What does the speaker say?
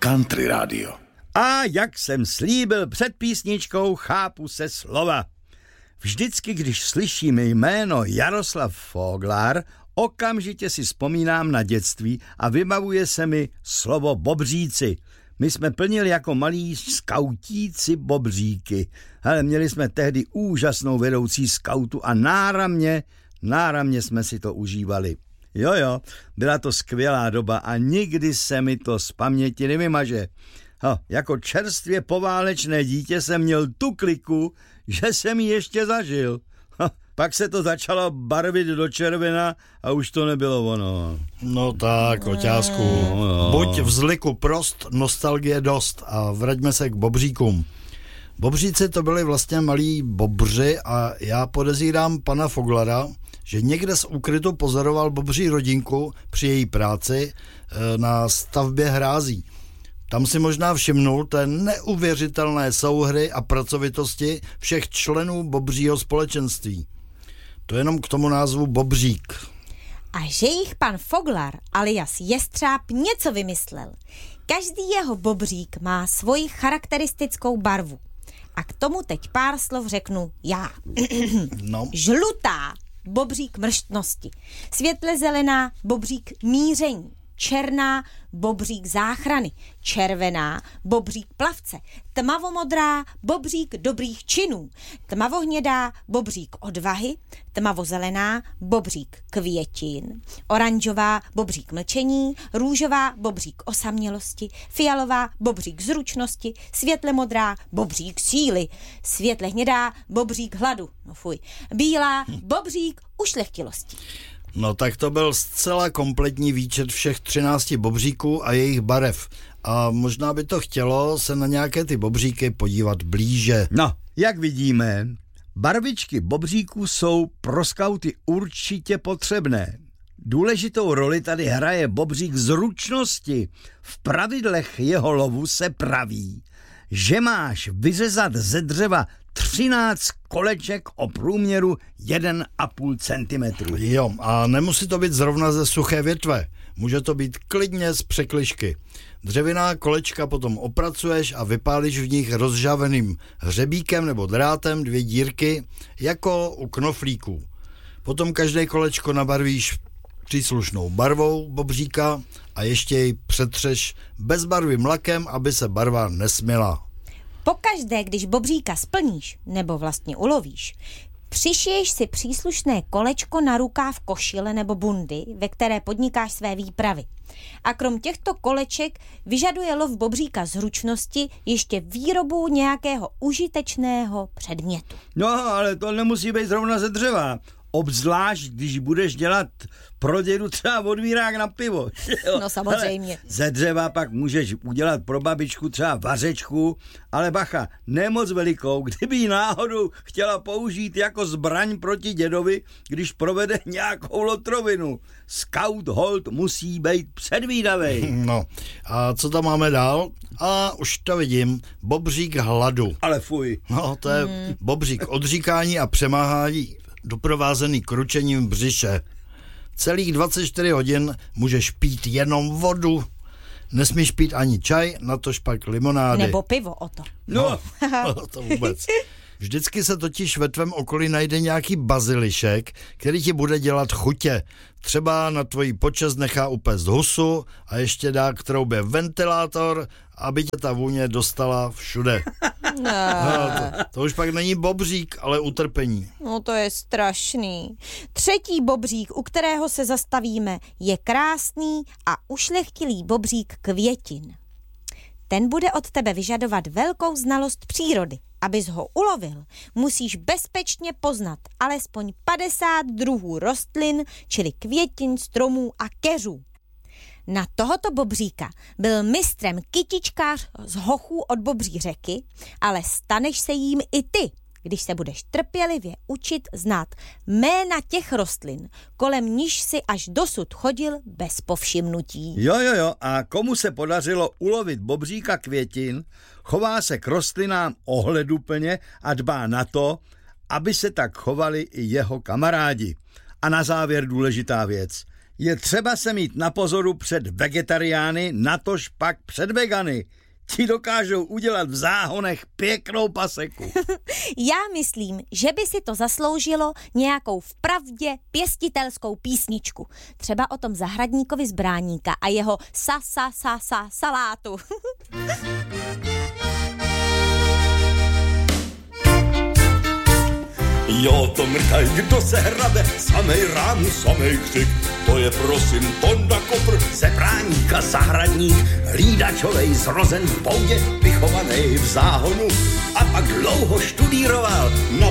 Country Radio. A jak jsem slíbil před písničkou, chápu se slova. Vždycky, když slyším jméno Jaroslav Foglar, okamžitě si vzpomínám na dětství a vybavuje se mi slovo bobříci. My jsme plnili jako malí skautíci bobříky. Ale měli jsme tehdy úžasnou vedoucí skautu a náramně jsme si to užívali. Jo, byla to skvělá doba a nikdy se mi to z paměti nevymaže. Jako čerstvě poválečné dítě jsem měl tu kliku, že jsem ji ještě zažil. Pak se to začalo barvit do červena a už to nebylo ono. No tak, Oťásku, buď v zliku prost, nostalgie dost a vraťme se k bobříkům. Bobříci to byli vlastně malí bobři a já podezírám pana Foglara, že někde z úkrytu pozoroval bobří rodinku při její práci na stavbě hrází. Tam si možná všimnul té neuvěřitelné souhry a pracovitosti všech členů bobřího společenství. To jenom k tomu názvu bobřík. A že jich pan Foglar alias Jestřáb něco vymyslel. Každý jeho bobřík má svoji charakteristickou barvu. A k tomu teď pár slov řeknu já. No. Žlutá, bobřík mrštnosti. Světle zelená, bobřík míření. Černá, bobřík záchrany. Červená, bobřík plavce. Tmavomodrá, bobřík dobrých činů. Tmavohnědá, bobřík odvahy. Tmavozelená, bobřík květin. Oranžová, bobřík mlčení. Růžová, bobřík osamělosti. Fialová, bobřík zručnosti. Světlemodrá, bobřík síly. Světlehnědá, bobřík hladu. Bílá, bobřík ušlechtilosti. No tak to byl zcela kompletní výčet všech 13 bobříků a jejich barev. A možná by to chtělo se na nějaké ty bobříky podívat blíže. No, jak vidíme, barvičky bobříků jsou pro skauty určitě potřebné. Důležitou roli tady hraje bobřík zručnosti. V pravidlech jeho lovu se praví, že máš vyřezat ze dřeva 13 koleček o průměru 1,5 cm. Jo, a nemusí to být zrovna ze suché větve. Může to být klidně z překližky. Dřevěná kolečka potom opracuješ a vypálíš v nich rozžaveným hřebíkem nebo drátem 2 dírky, jako u knoflíků. Potom každé kolečko nabarvíš příslušnou barvou bobříka a ještě jej přetřeš bez barvy mlakem, aby se barva nesmyla. Pokaždé, když bobříka splníš, nebo vlastně ulovíš, přišiješ si příslušné kolečko na rukáv košile nebo bundy, ve které podnikáš své výpravy. A krom těchto koleček vyžaduje lov bobříka zručnosti ještě výrobu nějakého užitečného předmětu. No, ale to nemusí být zrovna ze dřeva. Obzvlášť, když budeš dělat pro dědu třeba odvírák na pivo. No samozřejmě. Ale ze dřeva pak můžeš udělat pro babičku třeba vařečku, ale bacha, nemoc velikou, kdyby ji náhodou chtěla použít jako zbraň proti dědovi, když provede nějakou lotrovinu. Scout hold musí být předvídavej. No, a co tam máme dál? A už to vidím, bobřík hladu. Ale fuj. No, to je bobřík odříkání a přemáhání doprovázený kručením břiše. Celých 24 hodin můžeš pít jenom vodu. Nesmíš pít ani čaj, natož pak limonády. Nebo pivo o to. No, to vůbec. Vždycky se totiž ve tvém okolí najde nějaký bazilišek, který ti bude dělat chutě. Třeba na tvoji počest nechá upéct husu a ještě dá k troubě ventilátor, aby tě ta vůně dostala všude. No, to už pak není bobřík, ale utrpení. No to je strašný. Třetí bobřík, u kterého se zastavíme, je krásný a ušlechtilý bobřík květin. Ten bude od tebe vyžadovat velkou znalost přírody. Abys ho ulovil, musíš bezpečně poznat alespoň 50 druhů rostlin, čili květin, stromů a keřů. Na tohoto bobříka byl mistrem kytičkář z Hochů od Bobří řeky, ale staneš se jím i ty, když se budeš trpělivě učit znát jména těch rostlin, kolem níž si až dosud chodil bez povšimnutí. Jo, a komu se podařilo ulovit bobříka květin, chová se k rostlinám ohleduplně a dbá na to, aby se tak chovali i jeho kamarádi. A na závěr důležitá věc. Je třeba se mít na pozoru před vegetariány, natož pak před vegany. Ti dokážou udělat v záhonech pěknou paseku. Já myslím, že by si to zasloužilo nějakou vpravdě pěstitelskou písničku. Třeba o tom zahradníkovi z Bráníka a jeho salátu. Jo, to mrkaj, kdo se hrabe, samej rám, samej křik. To je prosím Tonda Kopr, Ze Bráníka zahradník, hlídačovej zrozen v poudě, vychovaný v záhonu. A pak dlouho študíroval na